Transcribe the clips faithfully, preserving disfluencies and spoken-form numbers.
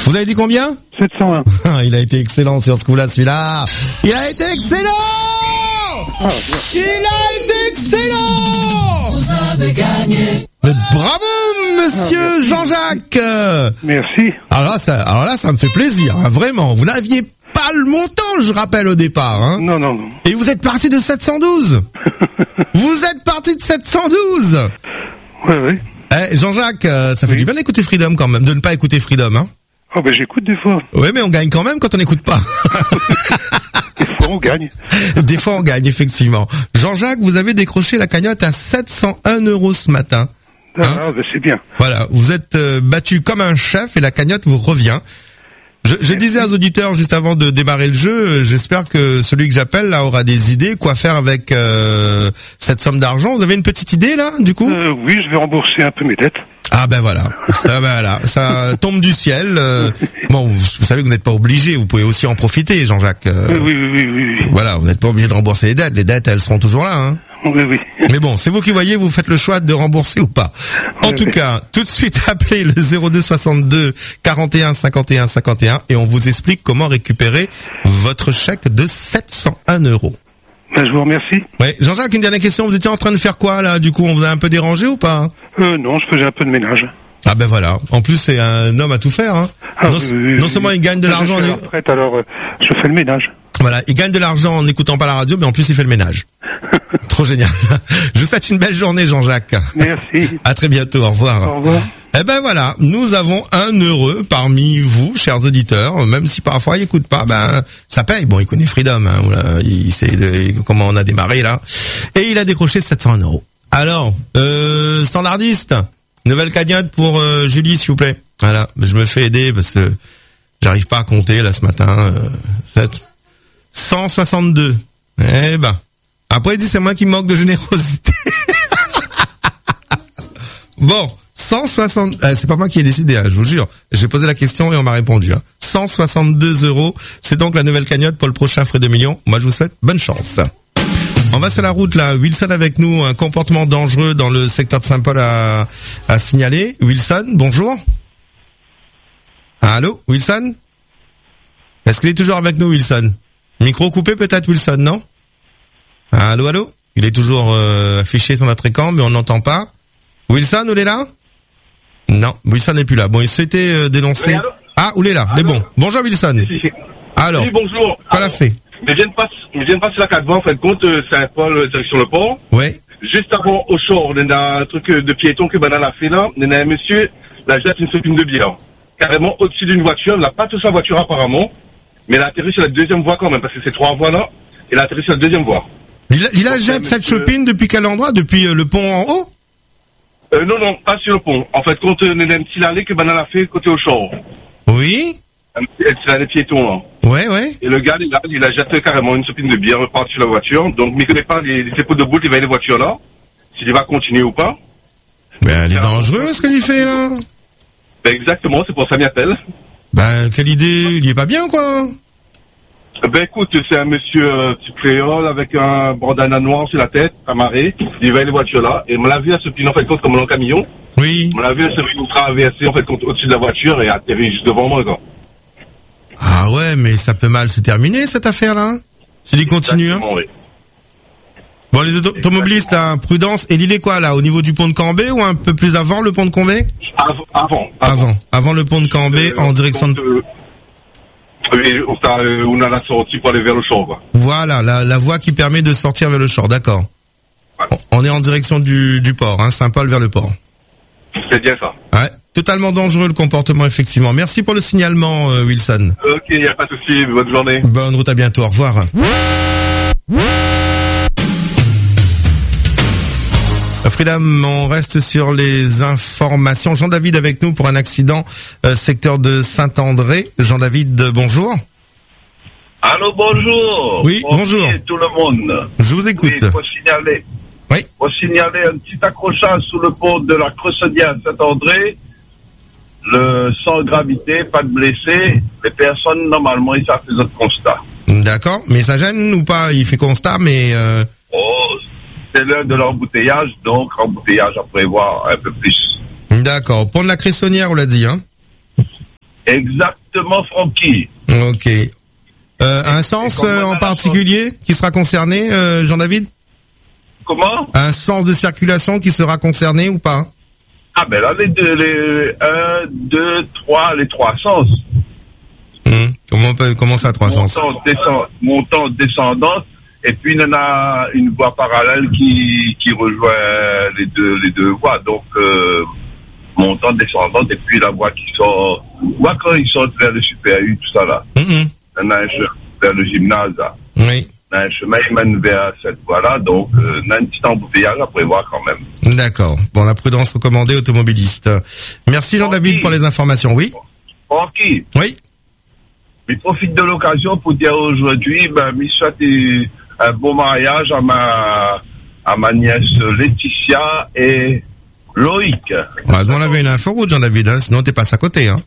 Vous avez dit combien? sept cent un. Il a été excellent sur ce coup-là, celui-là. Il a été excellent. Ah, il a été excellent. Vous avez gagné. Mais bravo, monsieur ah, Jean-Jacques. Merci. Alors là, ça, alors là, ça me fait plaisir, hein, vraiment. Vous n'aviez pas le montant, je rappelle, au départ. Hein. Non, non, non. Et vous êtes parti de sept cent douze. Vous êtes parti de sept cent douze. Oui, oui. Eh, Jean-Jacques, euh, ça fait oui. du bien d'écouter Freedom quand même, de ne pas écouter Freedom, hein. Oh ben j'écoute des fois. Oui, mais on gagne quand même quand on n'écoute pas. Des fois on gagne. Des fois on gagne, effectivement. Jean-Jacques, vous avez décroché la cagnotte à sept cent un euros ce matin. Ah, hein ben c'est bien. Voilà, vous êtes euh, battu comme un chef et la cagnotte vous revient. Je, je disais aux auditeurs juste avant de démarrer le jeu, euh, j'espère que celui que j'appelle là aura des idées, quoi faire avec euh, cette somme d'argent. Vous avez une petite idée là, du coup? euh, Oui, je vais rembourser un peu mes dettes. Ah ben voilà, ça ben voilà, ça tombe du ciel. Euh, bon, vous, vous savez que vous n'êtes pas obligé, vous pouvez aussi en profiter, Jean-Jacques. Euh, oui, oui, oui, oui, oui. Voilà, vous n'êtes pas obligé de rembourser les dettes, les dettes elles seront toujours là. Hein. Oui, oui. Mais bon, c'est vous qui voyez, vous faites le choix de rembourser ou pas. En oui, tout oui. cas, tout de suite appelez le zéro deux soixante-deux quarante et un cinquante et un cinquante et un et on vous explique comment récupérer votre chèque de sept cent un euros. Ben, je vous remercie. Ouais, Jean-Jacques, une dernière question. Vous étiez en train de faire quoi là? Du coup, on vous a un peu dérangé ou pas? Euh, non, je faisais un peu de ménage. Ah ben voilà. En plus, c'est un homme à tout faire. Hein. Ah, non, oui, oui, non seulement oui. il gagne de je l'argent. Je suis à la retraite, alors euh, je fais le ménage. Voilà, il gagne de l'argent en n'écoutant pas la radio, mais en plus il fait le ménage. Trop génial. Je vous souhaite une belle journée, Jean-Jacques. Merci. À très bientôt. Au revoir. Au revoir. Eh ben voilà, nous avons un heureux parmi vous, chers auditeurs, même si parfois il écoute pas, ben ça paye. Bon, il connaît Freedom, hein, il sait de, comment on a démarré là, et il a décroché sept cent un euros. Alors, euh, standardiste, nouvelle cagnotte pour euh, Julie, s'il vous plaît. Voilà, je me fais aider parce que j'arrive pas à compter là ce matin. Euh, cent soixante-deux. Eh ben, après il dit c'est moi qui manque de générosité. Bon. cent soixante, euh, c'est pas moi qui ai décidé, hein, je vous jure. J'ai posé la question et on m'a répondu. Hein. cent soixante-deux euros, c'est donc la nouvelle cagnotte pour le prochain frais de millions. Moi, je vous souhaite bonne chance. On va sur la route là. Wilson avec nous, un comportement dangereux dans le secteur de Saint-Paul à, à signaler. Wilson, bonjour. Allô, Wilson? Est-ce qu'il est toujours avec nous, Wilson? Micro coupé peut-être, Wilson, non? Allô, allô? Il est toujours euh, affiché sur notre écran, mais on n'entend pas. Wilson, où est là? Non, Wilson n'est plus là. Bon, il souhaitait euh, dénoncer. Oui, ah, où est là? Mais bon. Bonjour Wilson. Si, si. Alors. Oui, bonjour. Qu'elle a fait? Je viens de passer, je viens de passer la quatre vingt, en fait, compte Saint-Paul, direction le port. Oui. Juste avant, au shore, on a un truc de piéton que Banane a fait là. On a un monsieur, la jette une sopine de bière. Carrément au-dessus d'une voiture. Il n'a pas touché la voiture apparemment. Mais il a atterri sur la deuxième voie quand même, parce que c'est trois voies là. Il a atterri sur la deuxième voie. Il a, il a jette cette monsieur... chopine depuis quel endroit? Depuis euh, le pont en haut? Euh, non, non, pas sur le pont. En fait, quand on a un petit allée que Banane a fait côté au shore. Oui. Un petit allée piéton, là. Ouais, ouais. Et le gars, il a, il a jeté carrément une sopine de bière par-dessus la voiture. Donc, il ne connaît pas les, les épaules de boule qui va les voitures là. S'il va continuer ou pas. Ben, elle est dangereuse, ce qu'il fait, là. Ben, exactement, c'est pour ça qu'il m'appelle. Ben, quelle idée? Il y est pas bien, quoi. Ben écoute, c'est un monsieur euh, créole avec un bandana noir sur la tête, amarré. Il va les voitures là. Et on l'a vu à ce pin en fait compte comme dans le camion. Oui. On l'a vu à ce pin traverser en fait compte au-dessus de la voiture et atterri juste devant moi quoi. Ah ouais, mais ça peut mal se terminer cette affaire-là. S'il y continue. Hein. Oui. Bon, les auto- automobilistes là, prudence. Et l'île est quoi là, au niveau du pont de Cambé ou un peu plus avant le pont de Cambé? Avant. Avant. Avant. Avant le pont de Cambé euh, en direction de. Euh, Oui, on a, on a la sortie pour aller vers le shore, quoi. Voilà, la, la voie qui permet de sortir vers le shore, d'accord. Ouais. On est en direction du, du port, hein, Saint-Paul vers le port. C'est bien ça. Ouais, totalement dangereux le comportement, effectivement. Merci pour le signalement, euh, Wilson. Ok, y a pas de souci, bonne journée. Bonne route, à bientôt, au revoir. Freedom, on reste sur les informations. Jean-David avec nous pour un accident euh, secteur de Saint-André. Jean-David, bonjour. Allô, bonjour. Oui, bonjour. Bonjour tout le monde. Je vous écoute. Oui, pour signaler, oui. Pour signaler un petit accrochage sous le pont de la Cressonnière à Saint-André. Le sans gravité, pas de blessés. Les personnes, normalement, ils savent les autres constats. D'accord. Mais ça gêne ou pas? Il fait constat, mais... Euh... Oh, c'est l'heure de l'embouteillage, donc embouteillage à prévoir un peu plus. D'accord. Pont de la Cressonnière, on l'a dit, hein? Exactement, Francky. Ok. Euh, un sens euh, en particulier qui sera concerné, euh, Jean-David? Comment? Un sens de circulation qui sera concerné ou pas? Ah ben là, les deux, les un, deux, trois, les trois sens. Hum. Comment, on peut, comment ça, trois sens? Montant, descend, montant, descendante, et puis il y en a une voie parallèle qui, qui rejoint les deux, les deux voies. Donc, euh, montant, descendante, et puis la voie qui sort, voie quand ils sortent vers le Super U, tout ça là. Hum, hum. Il y en a un chemin vers le gymnase là. Oui. Il y a un chemin qui mène vers cette voie-là, donc euh, il y a un petit embouteillage à prévoir quand même. D'accord. Bon, la prudence recommandée automobiliste. Merci Jean-David Francky. pour les informations. Oui. Francky, Oui. je profite de l'occasion pour dire aujourd'hui, ben, je souhaite un bon mariage à ma, à ma nièce Laetitia et Loïc. Heureusement, on avait une info route, Jean-David, hein, sinon t'es passé à côté. Hein.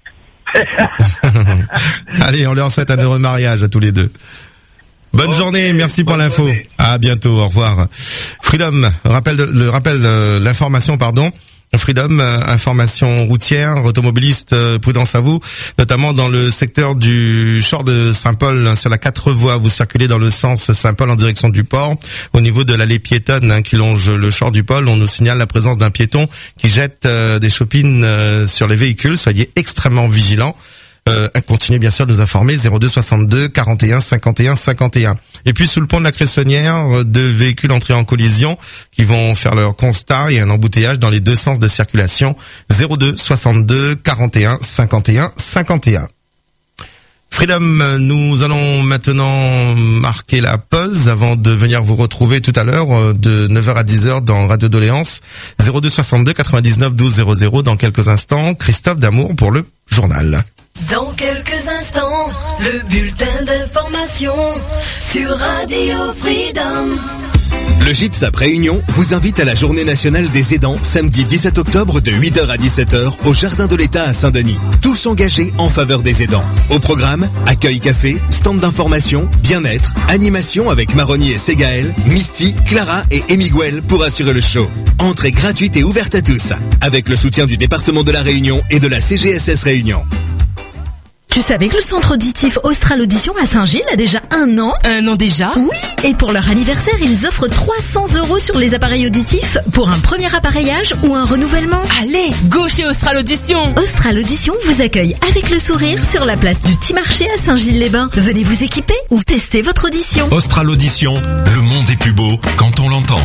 Allez, on leur souhaite un heureux mariage à tous les deux. Bonne Okay, journée, merci pour bonne l'info. journée. À bientôt, au revoir. Freedom, rappel de, le rappel, euh, l'information, pardon. Freedom, euh, information routière, automobiliste, euh, prudence à vous, notamment dans le secteur du Chor de Saint-Paul, hein, sur la quatre voies, vous circulez dans le sens Saint-Paul en direction du port, au niveau de l'allée piétonne hein, qui longe le Chor du Pôle, on nous signale la présence d'un piéton qui jette euh, des chopines euh, sur les véhicules, soyez extrêmement vigilants. Euh, continuez bien sûr de nous informer zéro deux soixante-deux quarante et un cinquante et un cinquante et un. Et puis sous le pont de la Cressonnière, deux véhicules entrés en collision qui vont faire leur constat. Il y a un embouteillage dans les deux sens de circulation. zéro deux soixante-deux quarante et un cinquante et un cinquante et un. Freedom, nous allons maintenant marquer la pause avant de venir vous retrouver tout à l'heure de neuf heures à dix heures dans Radio Doléance. zéro deux soixante-deux quatre-vingt-dix-neuf douze zéro zéro. Dans quelques instants, Christophe Damour pour le journal. Dans quelques instants, le bulletin d'information sur Radio Freedom. Le GIPSAP Réunion vous invite à la Journée nationale des aidants samedi dix-sept octobre de huit heures à dix-sept heures au Jardin de l'État à Saint-Denis. Tous engagés en faveur des aidants. Au programme, accueil café, stand d'information, bien-être, animation avec Maroni et Ségaël, Misty, Clara et Emiguel pour assurer le show. Entrée gratuite et ouverte à tous, avec le soutien du département de la Réunion et de la C G S S Réunion. Tu savais que le centre auditif Austral Audition à Saint-Gilles a déjà un an? Un an déjà? Oui. Et pour leur anniversaire, ils offrent trois cents euros sur les appareils auditifs pour un premier appareillage ou un renouvellement. Allez, go chez Austral Audition. Austral Audition vous accueille avec le sourire sur la place du Petit-Marché à Saint-Gilles-les-Bains. Venez vous équiper ou tester votre audition. Austral Audition, le monde est plus beau quand on l'entend.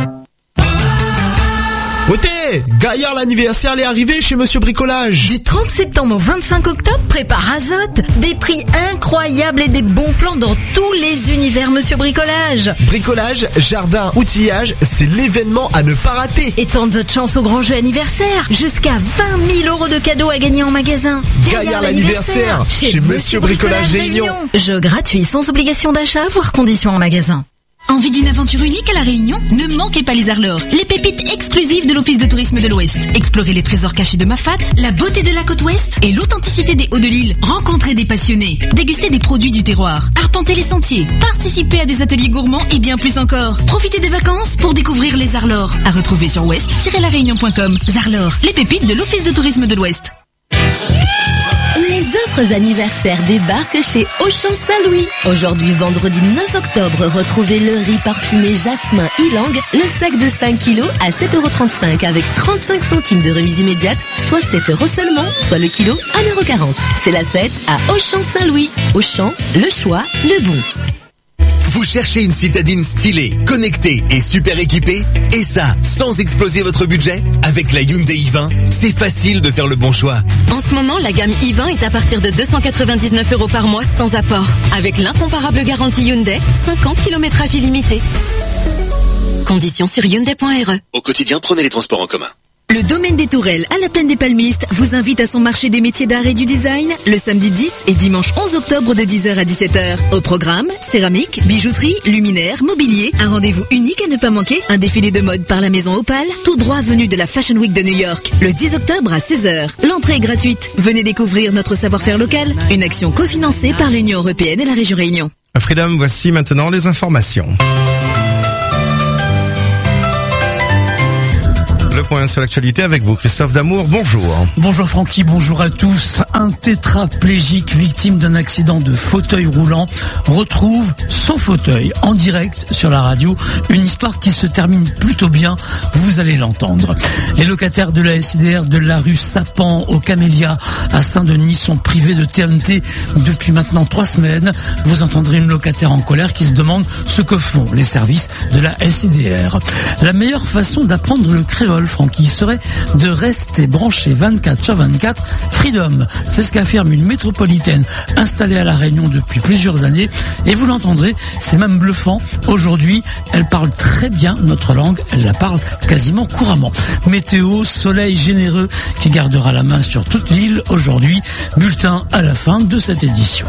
Oté, Gaillard l'anniversaire est arrivé chez Monsieur Bricolage. Du trente septembre au vingt-cinq octobre, prépare Azote. Des prix incroyables et des bons plans dans tous les univers Monsieur Bricolage. Bricolage, jardin, outillage, c'est l'événement à ne pas rater. Et tant d'autres chances au grand jeu anniversaire. Jusqu'à vingt mille euros de cadeaux à gagner en magasin. Gaillard l'anniversaire chez Monsieur Bricolage Réunion. Jeu gratuit sans obligation d'achat, voire conditions en magasin. Envie d'une aventure unique à La Réunion? Ne manquez pas les Arlors, les pépites exclusives de l'Office de tourisme de l'Ouest. Explorez les trésors cachés de Mafat, la beauté de la côte ouest et l'authenticité des Hauts de l'île. Rencontrez des passionnés, dégustez des produits du terroir, arpentez les sentiers, participez à des ateliers gourmands et bien plus encore. Profitez des vacances pour découvrir les Arlors. À retrouver sur ouest tiret la réunion point com. Arlors, les pépites de l'Office de tourisme de l'Ouest. Les offres anniversaires débarquent chez Auchan Saint-Louis. Aujourd'hui, vendredi neuf octobre, retrouvez le riz parfumé Jasmin Ilang, le sac de cinq kilos à sept euros trente-cinq avec trente-cinq centimes de remise immédiate, soit sept euros seulement, soit le kilo un euro quarante. C'est la fête à Auchan Saint-Louis. Auchan, le choix, le bon. Vous cherchez une citadine stylée, connectée et super équipée? Et ça, sans exploser votre budget? Avec la Hyundai i vingt, c'est facile de faire le bon choix. En ce moment, la gamme i vingt est à partir de deux cent quatre-vingt-dix-neuf euros par mois sans apport. Avec l'incomparable garantie Hyundai, cinq ans, kilométrage illimité. Conditions sur hyundai point r e. Au quotidien, prenez les transports en commun. Le domaine des Tourelles, à la plaine des Palmistes, vous invite à son marché des métiers d'art et du design le samedi dix et dimanche onze octobre de dix heures à dix-sept heures. Au programme, céramique, bijouterie, luminaire, mobilier, un rendez-vous unique à ne pas manquer, un défilé de mode par la maison Opal, tout droit venu de la Fashion Week de New York, le dix octobre à seize heures. L'entrée est gratuite. Venez découvrir notre savoir-faire local, une action cofinancée par l'Union européenne et la région Réunion. Freedom, voici maintenant les informations. Le point sur l'actualité avec vous, Christophe Damour. Bonjour. Bonjour Francky, bonjour à tous. Un tétraplégique victime d'un accident de fauteuil roulant retrouve son fauteuil en direct sur la radio. Une histoire qui se termine plutôt bien, vous allez l'entendre. Les locataires de la S I D R de la rue Sapan au Camélia à Saint-Denis sont privés de T N T depuis maintenant trois semaines. Vous entendrez une locataire en colère qui se demande ce que font les services de la S I D R. La meilleure façon d'apprendre le créole, Francky, serait de rester branché vingt-quatre sur vingt-quatre Freedom. C'est ce qu'affirme une métropolitaine installée à La Réunion depuis plusieurs années. Et vous l'entendrez, c'est même bluffant. Aujourd'hui, elle parle très bien notre langue. Elle la parle quasiment couramment. Météo, soleil généreux qui gardera la main sur toute l'île aujourd'hui. Bulletin à la fin de cette édition.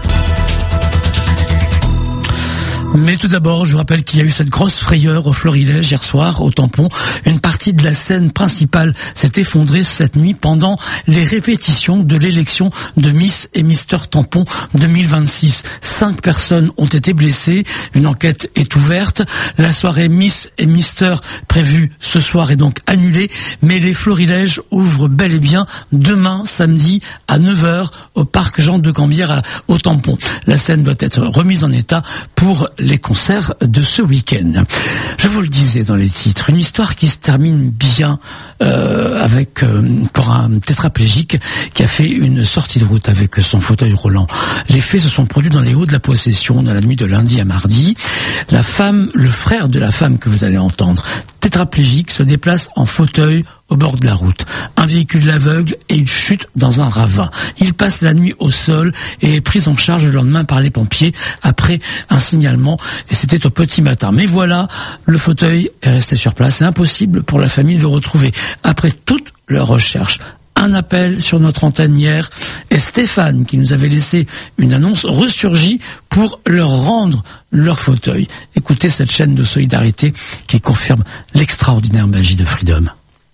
Mais tout d'abord, je vous rappelle qu'il y a eu cette grosse frayeur au Florilège hier soir, au tampon. Une partie de la scène principale s'est effondrée cette nuit pendant les répétitions de l'élection de Miss et Mister Tampon deux mille vingt-six. Cinq personnes ont été blessées. Une enquête est ouverte. La soirée Miss et Mister prévue ce soir est donc annulée. Mais les Florilèges ouvrent bel et bien demain, samedi, à neuf heures, au parc Jean de Cambière, au tampon. La scène doit être remise en état pour les concerts de ce week-end. Je vous le disais dans les titres, une histoire qui se termine bien euh, avec euh, pour un tétraplégique qui a fait une sortie de route avec son fauteuil roulant. Les faits se sont produits dans les Hauts de la Possession dans la nuit de lundi à mardi. La femme, le frère de la femme que vous allez entendre, tétraplégique, se déplace en fauteuil au bord de la route. Un véhicule l'aveugle et il chute dans un ravin. Il passe la nuit au sol et est pris en charge le lendemain par les pompiers après un signalement, et c'était au petit matin. Mais voilà, le fauteuil est resté sur place. C'est impossible pour la famille de le retrouver. Après toute leur recherche, un appel sur notre antenne hier et Stéphane, qui nous avait laissé une annonce, ressurgit pour leur rendre leur fauteuil. Écoutez cette chaîne de solidarité qui confirme l'extraordinaire magie de Freedom.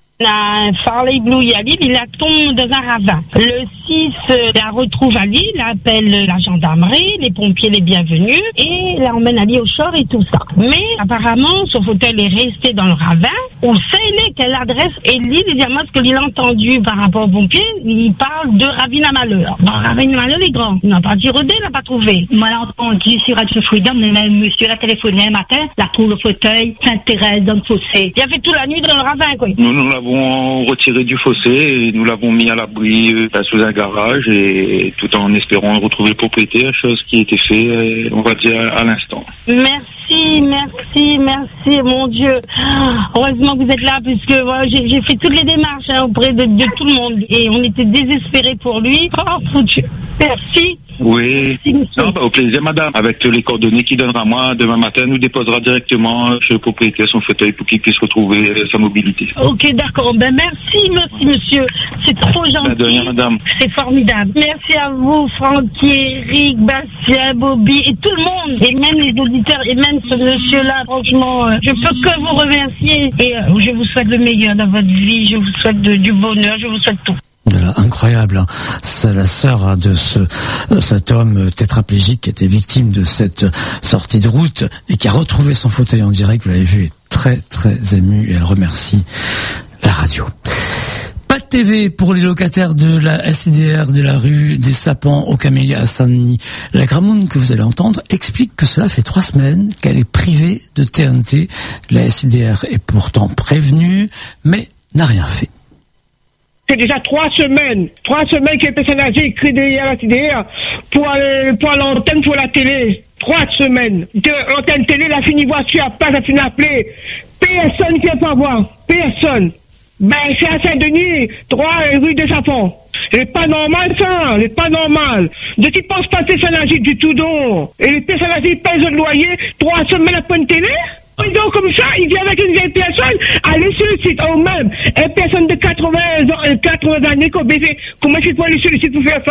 La Farley Blue à Lille, il la tombe dans un ravin. Le six euh, la retrouve à Lille, appelle la gendarmerie, les pompiers les bienvenus et l'emmène à Lille au shore et tout ça. Mais apparemment, son fauteuil est resté dans le ravin. On sait quelle adresse et Lille, évidemment, ce que l'il a entendu par rapport aux pompiers, il parle de ravine à malheur. Bon, ravine à malheur, il est grand. Il n'a pas tiré, il n'a pas trouvé. Moi, j'ai entendu sur Radio Freedom, le même monsieur l'a téléphoné un matin, la trouve le fauteuil, Sainte-Thérèse dans le fossé. Il a fait toute la nuit dans le ravin, quoi. Nous, nous l'avons retiré du fossé et nous l'avons mis à l'abri euh, sous un garage, et tout en espérant retrouver le propriétaire, chose qui a été faite, on va dire, à l'instant. Merci, merci, merci, mon Dieu. Heureusement que vous êtes là, puisque voilà, j'ai, j'ai fait toutes les démarches hein, auprès de, de tout le monde et on était désespérés pour lui. Oh, mon Dieu. Merci. Oui, non, bah, au plaisir, madame. Avec les coordonnées qu'il donnera à moi, demain matin, nous déposera directement chez le propriétaire son fauteuil pour qu'il puisse retrouver sa mobilité. Ok, d'accord. Ben, merci, merci, monsieur. C'est trop gentil. Ben, de rien, madame. C'est formidable. Merci à vous, Francky, Eric, Bastien, Bobby et tout le monde. Et même les auditeurs et même ce monsieur-là, franchement, euh, je peux que vous remercier. Et euh, je vous souhaite le meilleur dans votre vie. Je vous souhaite de, du bonheur. Je vous souhaite tout. Voilà, incroyable, hein. C'est la sœur de ce euh, cet homme tétraplégique qui était victime de cette sortie de route et qui a retrouvé son fauteuil en direct. Vous l'avez vu, est très très émue et elle remercie la radio. Pas de T V pour les locataires de la S I D R de la rue des Sapans au Camélia à Saint-Denis. La Gramoun que vous allez entendre explique que cela fait trois semaines qu'elle est privée de T N T. La S I D R est pourtant prévenue, mais n'a rien fait. C'est déjà trois semaines, trois semaines que les personnes âgées écrivent derrière la S I D R pour aller, pour l'antenne, pour la télé. Trois semaines. De l'antenne télé, la fini voiture, pas la fini appeler. Personne qui ne peut pas voir. Personne. Ben, c'est à Saint-Denis, trois rue de Sapon. C'est pas normal, ça. C'est pas normal. De qui pense pas les personnes âgées du tout donc. Et les personnes âgées payent le loyer trois semaines après une télé? Donc, comme ça, il vient avec une vieille personne, aller sur le site, ou même, une personne de quatre-vingts ans, quatre-vingts années, comment il faut aller sur le site pour faire ça?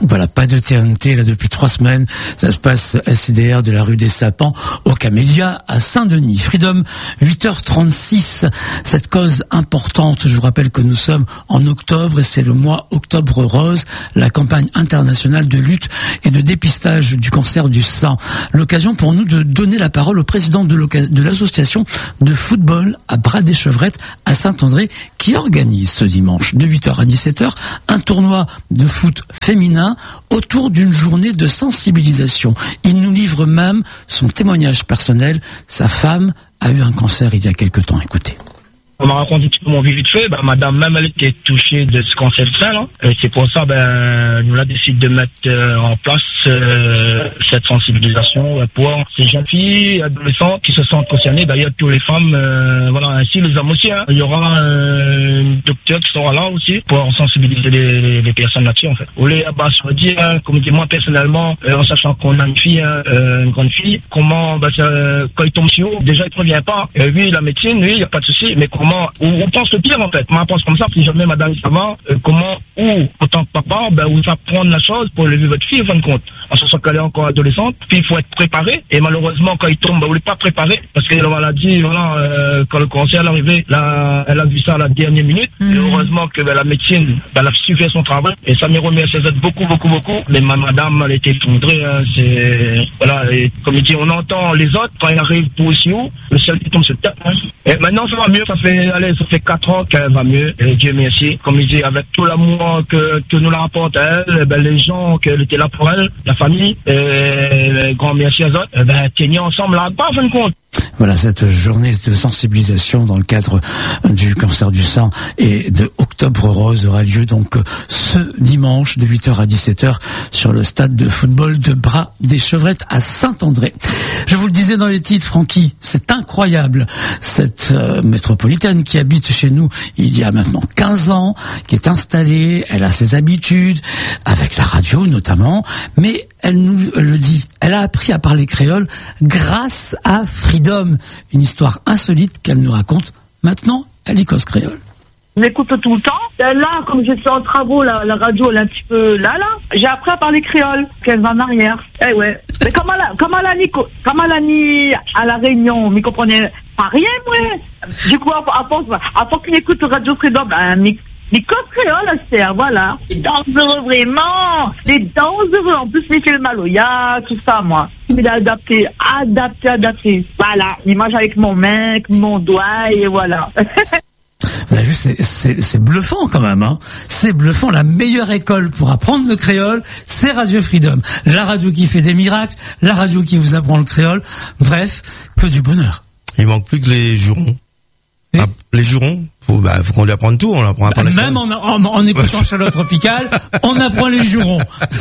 Voilà, pas de T N T là depuis trois semaines. Ça se passe S C D R de la rue des Sapins au Camélia à Saint-Denis. Freedom, huit heures trente-six. Cette cause importante, je vous rappelle que nous sommes en octobre et c'est le mois Octobre Rose, la campagne internationale de lutte et de dépistage du cancer du sein. L'occasion pour nous de donner la parole au président de, de l'association de football à Bras-des-Chevrettes à Saint-André qui organise ce dimanche de huit heures à dix-sept heures un tournoi de foot féminin autour d'une journée de sensibilisation. Il nous livre même son témoignage personnel. Sa femme a eu un cancer il y a quelque temps. Écoutez. On m'a raconté tout mon vie vite fait, bah, madame même elle était touchée de ce cancer du sein, là. Et c'est pour ça, ben, nous a décidé de mettre euh, en place euh, cette sensibilisation euh, pour ces jeunes filles, adolescents qui se sentent concernées. D'ailleurs, toutes les femmes, euh, voilà, ainsi les hommes aussi. Hein. Il y aura euh, un docteur qui sera là aussi pour sensibiliser les, les, les personnes là-dessus, en fait. Vous voulez, bah, se dire, hein, comme dit moi personnellement, euh, en sachant qu'on a une fille, hein, euh, une grande fille, comment, bah, ça, quand il tombe sur haut, déjà il ne prévient pas. Euh, oui, la médecine, oui, il n'y a pas de souci, mais comment on, on pense le pire en fait. Moi, je pense comme ça, si jamais madame ça va, euh, comment, ou, autant que papa, ben, vous apprendre la chose pour élever votre fille, en fin de compte. En sachant qu'elle est encore adolescente, puis il faut être préparé, et malheureusement, quand il tombe, ben, vous l'êtes pas préparé, parce que la maladie, voilà, euh, quand le cancer est arrivé, là, elle a vu ça à la dernière minute, mmh. Et heureusement que, ben, la médecine, ben, elle a su faire son travail, et ça m'est remis à ses aides beaucoup, beaucoup, beaucoup, mais ma madame, elle était effondrée, hein, c'est, voilà, et comme il dit, on entend les autres, quand ils arrivent pour aussi haut, le ciel qui tombe sur le tête, hein. Et maintenant, ça va mieux, ça fait, allez, ça fait quatre ans qu'elle va mieux, et Dieu merci. Comme il dit, avec tout l'amour que, que nous la rapporte à elle, ben, les gens qui étaient là pour elle, la famille, et grand merci à eux, ben, tenir ensemble là, pas en fin de compte. Voilà, cette journée de sensibilisation dans le cadre du cancer du sein et de Octobre Rose aura lieu donc ce dimanche de huit heures à dix-sept heures sur le stade de football de Bras-des-Chevrettes à Saint-André. Je vous le disais dans les titres, Francky, c'est incroyable. Cette euh, métropolitaine qui habite chez nous il y a maintenant quinze ans, qui est installée, elle a ses habitudes, avec la radio notamment, mais elle nous le dit, elle a appris à parler créole grâce à Freedom. Une histoire insolite qu'elle nous raconte. Maintenant, elle y cause créole. Je m'écoute tout le temps. Là, comme je suis en travaux, la, la radio, elle est un petit peu là, là. J'ai appris à parler créole, quinze ans en arrière. Eh ouais. Mais comme à la, comme à la, comme à la, à la Réunion, m'y comprenez pas rien, moi. Du coup, à, à force, à force qu'il écoute Radio Freedom, ben, m'y, les codes créoles, c'est, voilà. C'est dangereux, vraiment. C'est dangereux. En plus, les films maloya, tout ça, moi. Mais adapté, adapté, adapté. Voilà. L'image avec mon main, avec mon doigt, et voilà. Vous avez vu, c'est, c'est, c'est bluffant quand même, hein. C'est bluffant. La meilleure école pour apprendre le créole, c'est Radio Freedom. La radio qui fait des miracles, la radio qui vous apprend le créole. Bref, que du bonheur. Il manque plus que les jurons. Ah, les jurons, faut, bah, faut qu'on lui apprenne tout, on apprend à parler. Même en, en, en écoutant Chaleur Tropicale, on apprend les jurons.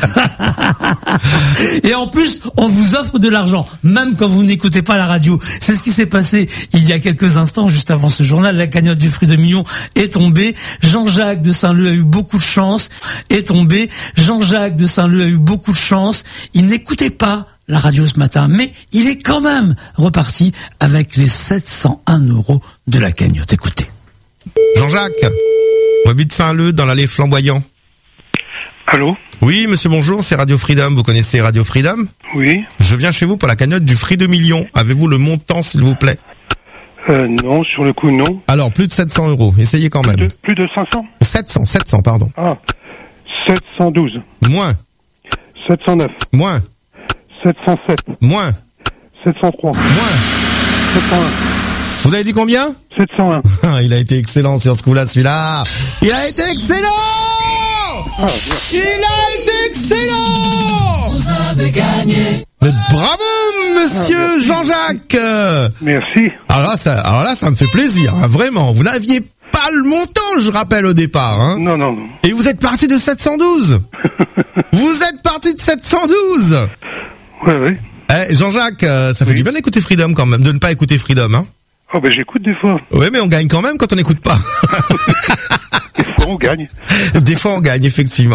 Et en plus, on vous offre de l'argent, même quand vous n'écoutez pas la radio. C'est ce qui s'est passé il y a quelques instants, juste avant ce journal. La cagnotte du Fruit de Million est tombée. Jean-Jacques de Saint-Leu a eu beaucoup de chance. Est tombé. Jean-Jacques de Saint-Leu a eu beaucoup de chance. Il n'écoutait pas la radio ce matin, mais il est quand même reparti avec les sept cent un euros de la cagnotte. Écoutez. Jean-Jacques, on habite Saint-Leu dans l'allée Flamboyant. Allô? Oui, monsieur, bonjour, c'est Radio Freedom. Vous connaissez Radio Freedom? Oui. Je viens chez vous pour la cagnotte du Fruit de Million. Avez-vous le montant, s'il vous plaît? Euh, non, sur le coup, non. Alors, plus de sept cents euros. Essayez quand même. Plus de, plus de cinq cents? sept cents, sept cents, pardon. Ah. sept cent douze. Moins. sept cent neuf. Moins. sept cent sept. Moins. sept cent trois. Moins. sept cent un. Vous avez dit combien? sept cent un. Il a été excellent sur ce coup-là, celui-là. Il a été excellent! Ah, il a été excellent! Vous avez gagné. Mais bravo, monsieur ah, Jean-Jacques! Merci. Alors là, ça, alors là, ça me fait plaisir, hein, vraiment. Vous n'aviez pas le montant, je rappelle, au départ, hein. Non, non, non. Et vous êtes parti de sept cent douze. Vous êtes parti de sept cent douze. Ouais, ouais. Eh, Jean-Jacques, euh, ça fait oui. du bien d'écouter Freedom quand même, de ne pas écouter Freedom, hein. Oh, ben, j'écoute des fois. Oui, mais on gagne quand même quand on n'écoute pas. Des fois, on gagne. Des fois, on gagne, effectivement. Jean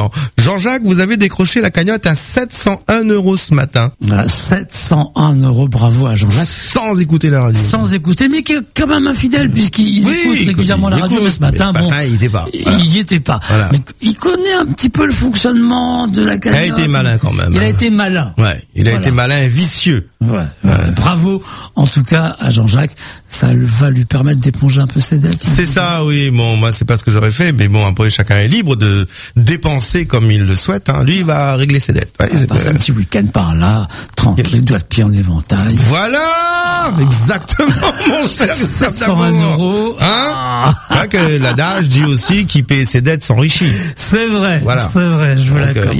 Jean-Jacques, vous avez décroché la cagnotte à sept cent un euros ce matin. Voilà, sept cent un euros, bravo à Jean-Jacques. Sans écouter la radio. Sans écouter, mais qui est quand même infidèle, puisqu'il oui, écoute régulièrement la radio, écoute, mais ce matin, mais ce bon, matin, il y était pas. Voilà. Il y était pas. Voilà. Mais il connaît un petit peu le fonctionnement de la cagnotte. Il a été malin quand même. Il hein. a été malin. Ouais, il a Voilà. été malin et vicieux. Ouais, ouais. Ouais. Bravo, en tout cas, à Jean-Jacques. Ça va lui permettre d'éponger un peu ses dettes. C'est ça, oui. Bon, moi, c'est pas ce que j'aurais fait, mais bon, après, chacun est libre de dépenser comme il le souhaite. Hein. Lui, il va régler ses dettes. Ouais, c'est passer un petit week-end par là, tranquille, doigts de pied en éventail. Voilà, ah. exactement, mon cher. sept cent un euros. Hein? C'est vrai que l'adage dit aussi qui paie ses dettes s'enrichit. C'est vrai, voilà. c'est vrai, je vous l'accorde.